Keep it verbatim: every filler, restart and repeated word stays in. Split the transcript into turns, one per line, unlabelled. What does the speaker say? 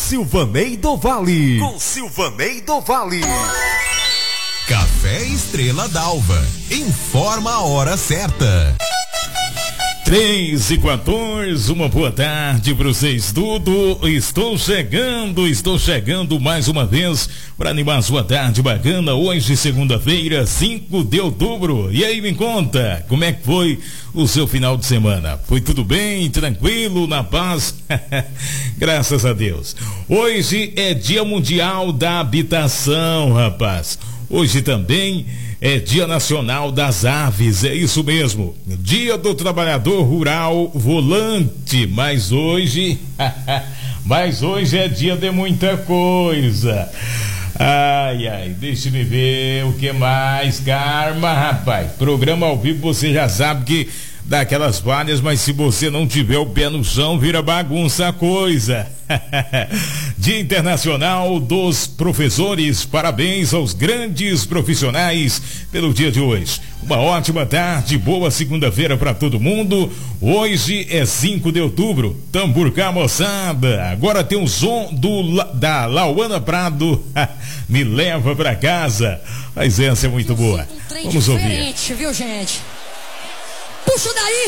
Silvanei do Vale. Com Silvanei do Vale.
Café Estrela d'Alva. Informa a hora certa.
três e quatorze, uma boa tarde para vocês tudo. Estou chegando, estou chegando mais uma vez para animar a sua tarde bacana. Hoje, segunda-feira, cinco de outubro. E aí, me conta, como é que foi o seu final de semana? Foi tudo bem, tranquilo, na paz? Graças a Deus. Hoje é Dia Mundial da Habitação, rapaz. Hoje também é Dia Nacional das Aves, é isso mesmo. Dia do Trabalhador Rural Volante, mas hoje, mas hoje é dia de muita coisa. Ai, ai, deixa-me ver o que mais, Karma, rapaz. Programa ao vivo, você já sabe que dá aquelas falhas, mas se você não tiver o pé no chão, vira bagunça a coisa. Dia Internacional dos Professores, parabéns aos grandes profissionais pelo dia de hoje. Uma ótima tarde, boa segunda-feira para todo mundo. Hoje é cinco de outubro, Tamburcá, moçada. Agora tem um som do, da Lauana Prado, Me Leva Pra Casa. Mas essa é muito boa. Vamos ouvir.
Viu, gente? Puxa daí!